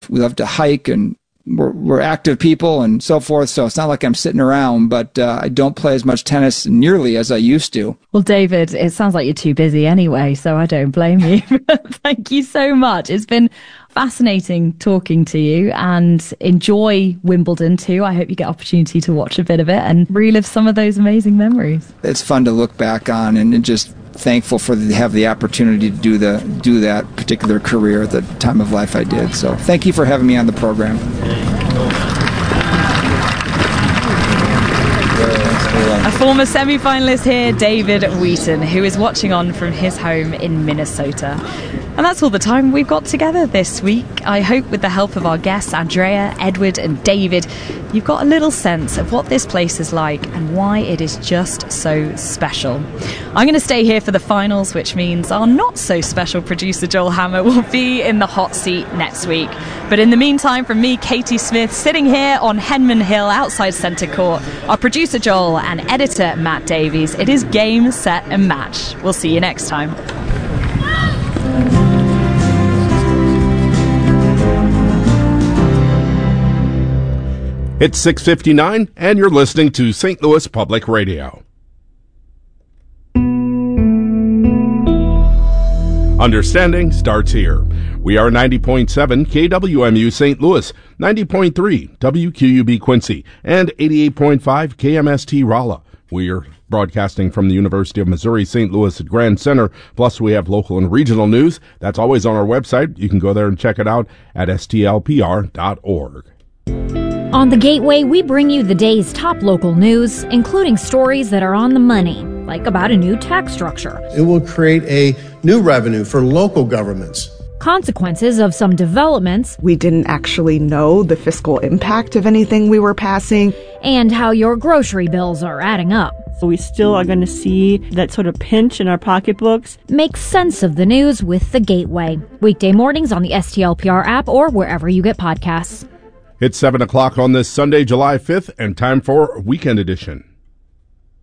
love to hike, and we're active people and so forth. So it's not like I'm sitting around, but I don't play as much tennis nearly as I used to. Well, David, it sounds like you're too busy anyway, so I don't blame you. Thank you so much. It's been fascinating talking to you, and enjoy Wimbledon too. I hope you get opportunity to watch a bit of it and relive some of those amazing memories. It's fun to look back on, and just thankful to have the opportunity to do that particular career at the time of life I did. So thank you for having me on the program. A former semi-finalist here, David Wheaton, who is watching on from his home in Minnesota. And that's all the time we've got together this week. I hope with the help of our guests, Andrea, Edward and David, you've got a little sense of what this place is like and why it is just so special. I'm going to stay here for the finals, which means our not-so-special producer, Joel Hammer, will be in the hot seat next week. But in the meantime, from me, Katie Smith, sitting here on Henman Hill outside Centre Court, our producer, Joel, and editor, Matt Davies, it is game, set and match. We'll see you next time. It's 6:59, and you're listening to St. Louis Public Radio. Understanding starts here. We are 90.7 KWMU St. Louis, 90.3 WQUB Quincy, and 88.5 KMST Rolla. We are broadcasting from the University of Missouri St. Louis at Grand Center. Plus, we have local and regional news. That's always on our website. You can go there and check it out at stlpr.org. On The Gateway, we bring you the day's top local news, including stories that are on the money, like about a new tax structure. It will create a new revenue for local governments. Consequences of some developments. We didn't actually know the fiscal impact of anything we were passing. And how your grocery bills are adding up. So we still are going to see that sort of pinch in our pocketbooks. Make sense of the news with The Gateway. Weekday mornings on the STLPR app or wherever you get podcasts. It's 7 o'clock on this Sunday, July 5th, and time for Weekend Edition.